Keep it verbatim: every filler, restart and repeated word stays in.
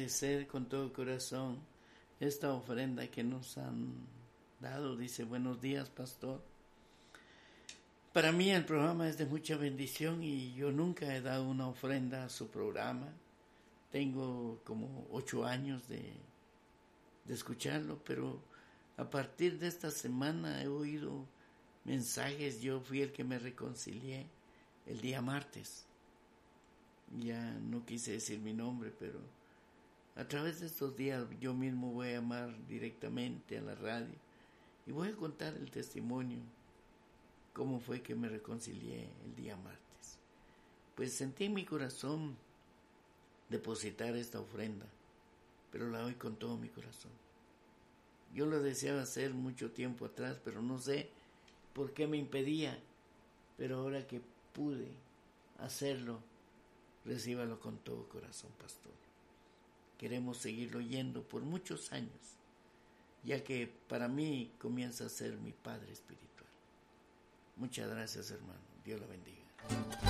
agradecer con todo corazón esta ofrenda que nos han dado. Dice, buenos días, pastor. Para mí el programa es de mucha bendición y yo nunca he dado una ofrenda a su programa. Tengo como ocho años de, de escucharlo, pero a partir de esta semana he oído mensajes. Yo fui el que me reconcilié el día martes. Ya no quise decir mi nombre, pero a través de estos días yo mismo voy a llamar directamente a la radio y voy a contar el testimonio, cómo fue que me reconcilié el día martes. Pues sentí en mi corazón depositar esta ofrenda, pero la doy con todo mi corazón. Yo lo deseaba hacer mucho tiempo atrás, pero no sé por qué me impedía, pero ahora que pude hacerlo, recíbalo con todo corazón, pastor. Queremos seguirlo oyendo por muchos años, ya que para mí comienza a ser mi padre espiritual. Muchas gracias, hermano. Dios lo bendiga.